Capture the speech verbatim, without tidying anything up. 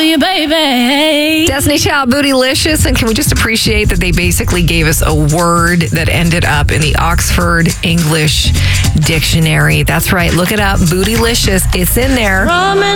you, baby. Destiny Child, Bootylicious. And can we just appreciate that they basically gave us a word that ended up in the Oxford English Dictionary? That's right. Look it up. Bootylicious. It's in there. Rum and